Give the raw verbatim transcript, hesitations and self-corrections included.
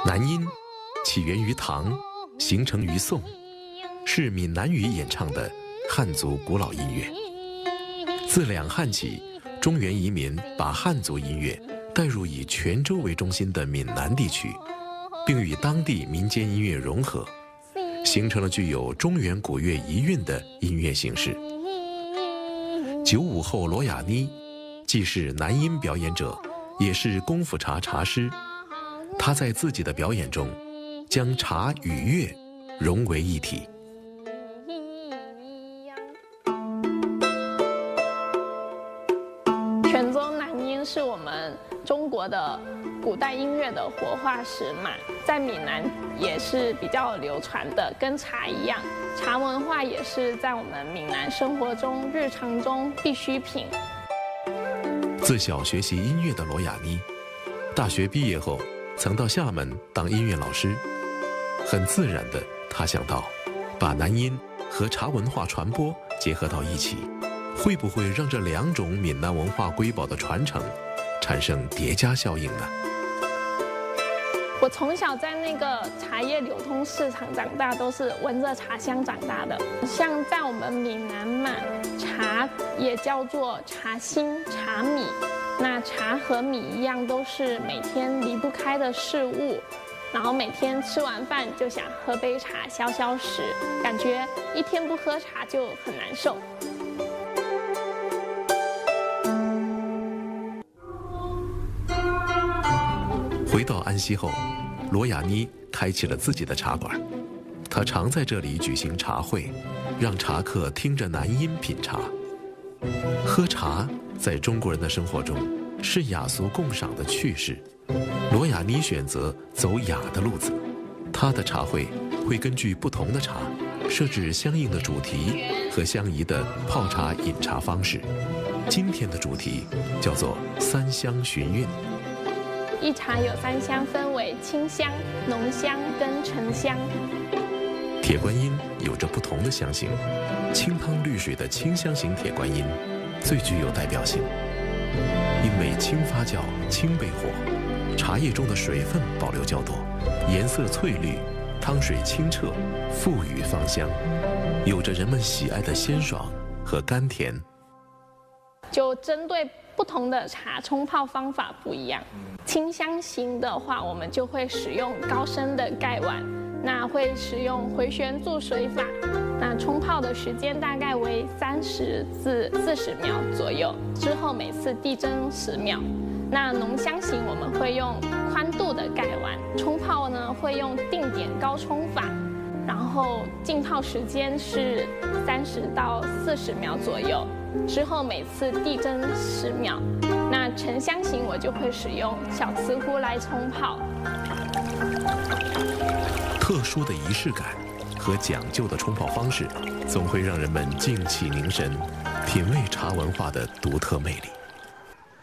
南音起源于唐，形成于宋，是闽南语演唱的汉族古老音乐。自两汉起，中原移民把汉族音乐带入以泉州为中心的闽南地区，并与当地民间音乐融合，形成了具有中原古乐遗韵的音乐形式。九五后罗雅妮既是南音表演者，也是功夫茶茶师。她在自己的表演中，将茶与乐融为一体。 泉州南音是我们中国的古代音乐的活化石嘛，在闽南也是比较流传的，跟茶一样，茶文化也是在我们闽南生活中、日常中必需品。 自小学习音乐的罗雅妮，大学毕业后曾到厦门当音乐老师。很自然的，她想到，把南音和茶文化传播结合到一起，会不会让这两种闽南文化瑰宝的传承产生叠加效应呢？ 我从小在那个茶叶流通市场长大，都是闻着茶香长大的。像在我们闽南嘛，茶也叫做茶心、茶米。那茶和米一样，都是每天离不开的事物。然后每天吃完饭就想喝杯茶消消食，感觉一天不喝茶就很难受。 回到安溪后，罗雅妮开启了自己的茶馆。她常在这里举行茶会，让茶客听着南音品茶。喝茶在中国人的生活中是雅俗共赏的趣事。罗雅妮选择走雅的路子，她的茶会会根据不同的茶设置相应的主题和相宜的泡茶饮茶方式。今天的主题叫做三香寻韵。 一茶有三香，分为清香、浓香跟沉香。 铁观音有着不同的香型，清汤绿水的清香型铁观音最具有代表性，因为轻发酵、轻焙火，茶叶中的水分保留较多，颜色翠绿，汤水清澈，馥郁芳香，有着人们喜爱的鲜爽和甘甜。 就针对不同的茶冲泡方法不一样，清香型的话，我们就会使用高深的盖碗，那会使用回旋注水法，那冲泡的时间大概为三十至四十秒左右，之后每次递增十秒。那浓香型我们会用宽度的盖碗，冲泡呢会用定点高冲法，然后浸泡时间是三十到四十秒左右，之后每次递增十秒。那沉香型我就会使用小瓷壶来冲泡。 特殊的仪式感和讲究的冲泡方式，总会让人们静气凝神，品味茶文化的独特魅力。